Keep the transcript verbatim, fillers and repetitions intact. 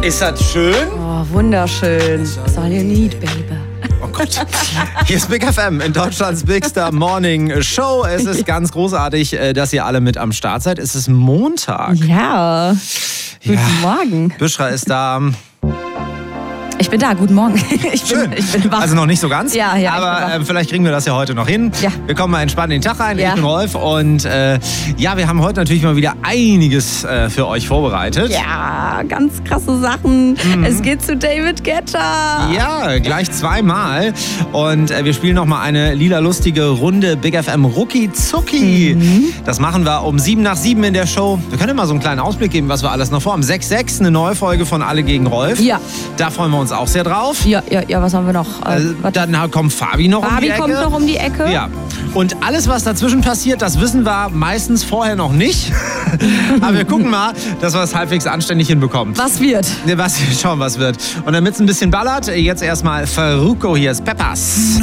Ist das schön? Oh, wunderschön. That's all you need, baby. Oh Gott. Hier ist Big F M in Deutschlands Bigster Morning Show. Es ist ganz großartig, dass ihr alle mit am Start seid. Es ist Montag. Ja. Guten Ja. Morgen. Büschra ist da. Ich bin da, guten Morgen. Ich Schön. bin, ich bin wach. Also noch nicht so ganz, Ja, ja, ich bin aber wach. äh, vielleicht kriegen wir das ja heute noch hin. Ja. Wir kommen mal entspannt in den Tag rein. Ja. Ich bin Rolf und äh, ja, wir haben heute natürlich mal wieder einiges äh, für euch vorbereitet. Ja, ganz krasse Sachen. Mhm. Es geht zu David Guetta. Ja, gleich zweimal. Und äh, wir spielen noch mal eine lila lustige Runde Big F M Rucki Zucki. Mhm. Das machen wir um sieben nach sieben in der Show. Wir können mal so einen kleinen Ausblick geben, was wir alles noch vorhaben. sechs sechs, eine neue Folge von Alle gegen Rolf. Ja. Da freuen wir uns auch sehr drauf. Ja, ja, ja, was haben wir noch? Äh, Äh, was- dann kommt Fabi noch um Fabi die Ecke. kommt noch um die Ecke. Ja. Und alles, was dazwischen passiert, das wissen wir meistens vorher noch nicht. Aber wir gucken mal, dass wir es halbwegs anständig hinbekommen. Was wird? Was, schauen, was wird. Und damit es ein bisschen ballert, jetzt erstmal Farruko, hier ist Peppers.